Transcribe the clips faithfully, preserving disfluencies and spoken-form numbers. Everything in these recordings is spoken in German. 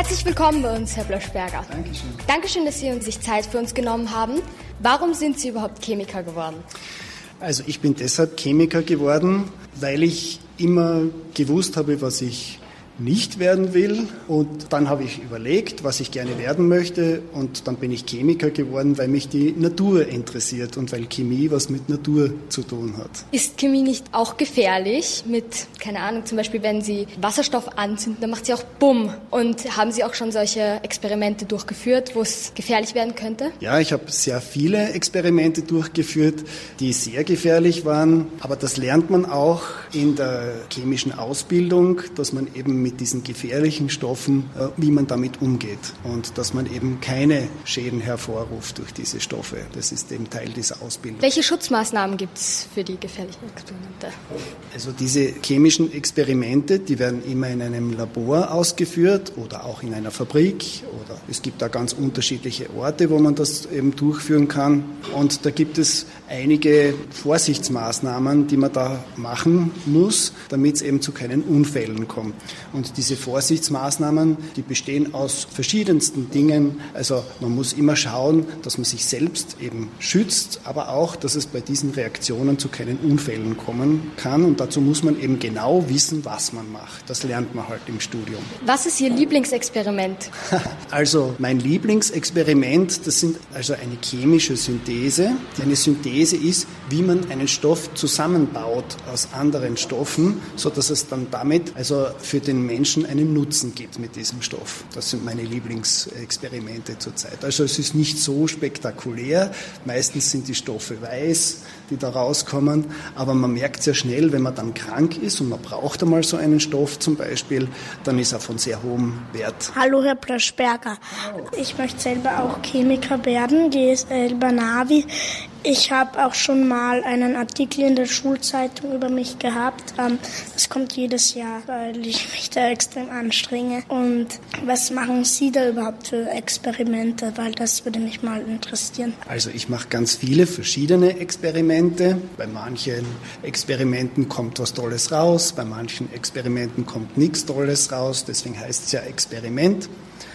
Herzlich willkommen bei uns, Herr Bloschberger. Dankeschön. Dankeschön, dass Sie sich Zeit für uns genommen haben. Warum sind Sie überhaupt Chemiker geworden? Also ich bin deshalb Chemiker geworden, weil ich immer gewusst habe, was ich nicht werden will. Und dann habe ich überlegt, was ich gerne werden möchte. Und dann bin ich Chemiker geworden, weil mich die Natur interessiert und weil Chemie was mit Natur zu tun hat. Ist Chemie nicht auch gefährlich? Mit, keine Ahnung, zum Beispiel, wenn Sie Wasserstoff anzünden, dann macht sie auch Bumm. Und haben Sie auch schon solche Experimente durchgeführt, wo es gefährlich werden könnte? Ja, ich habe sehr viele Experimente durchgeführt, die sehr gefährlich waren. Aber das lernt man auch in der chemischen Ausbildung, dass man eben mit mit diesen gefährlichen Stoffen, wie man damit umgeht und dass man eben keine Schäden hervorruft durch diese Stoffe. Das ist eben Teil dieser Ausbildung. Welche Schutzmaßnahmen gibt es für die gefährlichen Experimente? Also diese chemischen Experimente, die werden immer in einem Labor ausgeführt oder auch in einer Fabrik oder es gibt da ganz unterschiedliche Orte, wo man das eben durchführen kann. Und da gibt es einige Vorsichtsmaßnahmen, die man da machen muss, damit es eben zu keinen Unfällen kommt. Und diese Vorsichtsmaßnahmen, die bestehen aus verschiedensten Dingen. Also man muss immer schauen, dass man sich selbst eben schützt, aber auch, dass es bei diesen Reaktionen zu keinen Unfällen kommen kann. Und dazu muss man eben genau wissen, was man macht. Das lernt man halt im Studium. Was ist Ihr Lieblingsexperiment? Also mein Lieblingsexperiment, das sind also eine chemische Synthese. Eine Synthese ist, wie man einen Stoff zusammenbaut aus anderen Stoffen, sodass es dann damit also für den Menschen einen Nutzen gibt mit diesem Stoff. Das sind meine Lieblingsexperimente zurzeit. Also es ist nicht so spektakulär. Meistens sind die Stoffe weiß, die da rauskommen. Aber man merkt sehr schnell, wenn man dann krank ist und man braucht einmal so einen Stoff zum Beispiel, dann ist er von sehr hohem Wert. Hallo Herr Bloschberger. Ich möchte selber auch Chemiker werden, G S L Banavi. Ich habe auch schon mal einen Artikel in der Schulzeitung über mich gehabt. Das kommt jedes Jahr, weil ich mich da extrem anstrenge. Und was machen Sie da überhaupt für Experimente? Weil das würde mich mal interessieren. Also ich mache ganz viele verschiedene Experimente. Bei manchen Experimenten kommt was Tolles raus, bei manchen Experimenten kommt nichts Tolles raus. Deswegen heißt es ja Experiment.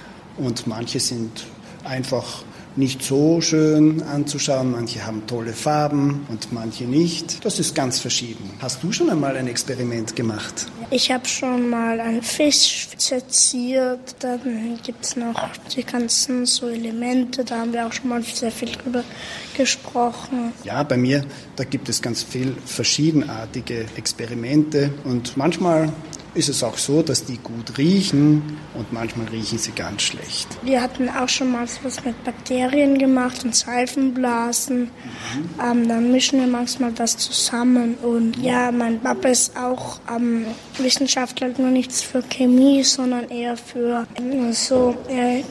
Und manche sind einfach nicht so schön anzuschauen, manche haben tolle Farben und manche nicht. Das ist ganz verschieden. Hast du schon einmal ein Experiment gemacht? Ich habe schon mal einen Fisch seziert, dann gibt es noch die ganzen so Elemente, da haben wir auch schon mal sehr viel drüber gesprochen. Ja, bei mir, da gibt es ganz viel verschiedenartige Experimente und manchmal ist es auch so, dass die gut riechen und manchmal riechen sie ganz schlecht. Wir hatten auch schon mal was mit Bakterien gemacht und Seifenblasen. Mhm. Ähm, dann mischen wir manchmal das zusammen. Und ja, mein Papa ist auch ähm, Wissenschaftler, nur nichts für Chemie, sondern eher für äh, so, er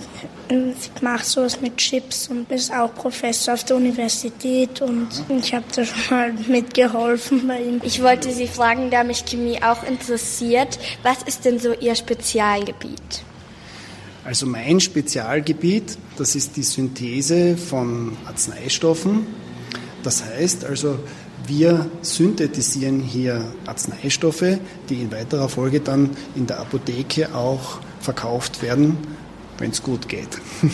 macht sowas mit Chips und ist auch Professor auf der Universität und ich habe da schon mal mitgeholfen bei ihm. Ich wollte Sie fragen, da mich Chemie auch interessiert, was ist denn so Ihr Spezialgebiet? Also mein Spezialgebiet, das ist die Synthese von Arzneistoffen. Das heißt also, wir synthetisieren hier Arzneistoffe, die in weiterer Folge dann in der Apotheke auch verkauft werden, wenn es gut geht.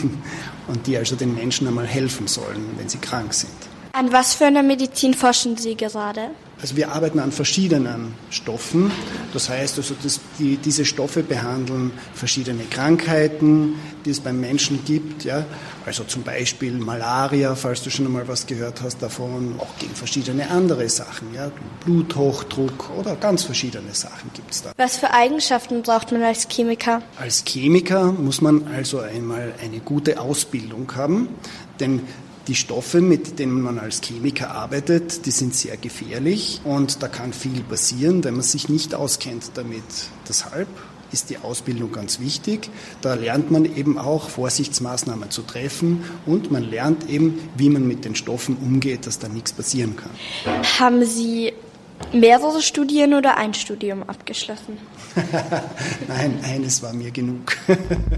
Und die also den Menschen einmal helfen sollen, wenn sie krank sind. An was für einer Medizin forschen Sie gerade? Also wir arbeiten an verschiedenen Stoffen. Das heißt also, dass die, diese Stoffe behandeln verschiedene Krankheiten, die es beim Menschen gibt. Ja? Also zum Beispiel Malaria, falls du schon einmal was gehört hast davon, auch gegen verschiedene andere Sachen. Ja? Bluthochdruck oder ganz verschiedene Sachen gibt es da. Was für Eigenschaften braucht man als Chemiker? Als Chemiker muss man also einmal eine gute Ausbildung haben, denn die Stoffe, mit denen man als Chemiker arbeitet, die sind sehr gefährlich und da kann viel passieren, wenn man sich nicht auskennt damit. Deshalb ist die Ausbildung ganz wichtig. Da lernt man eben auch Vorsichtsmaßnahmen zu treffen und man lernt eben, wie man mit den Stoffen umgeht, dass da nichts passieren kann. Haben Sie mehrere Studien oder ein Studium abgeschlossen? Nein, eines war mir genug.